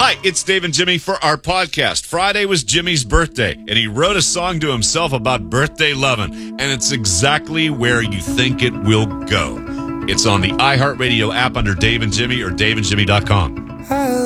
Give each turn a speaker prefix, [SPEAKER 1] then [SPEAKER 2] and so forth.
[SPEAKER 1] Hi, it's Dave and Jimmy for our podcast. Friday was Jimmy's birthday, and he wrote a song to himself about birthday lovin', and it's exactly where you think it will go. It's on the iHeartRadio app under Dave and Jimmy or daveandjimmy.com.